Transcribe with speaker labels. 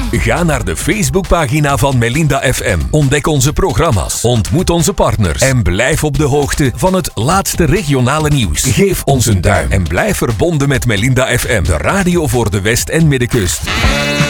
Speaker 1: Ga naar de Facebookpagina van Melinda FM. Ontdek onze programma's, ontmoet onze partners en blijf op de hoogte van het laatste regionale nieuws. Geef ons een duim en blijf verbonden met Melinda FM, de radio voor de West- en Middenkust.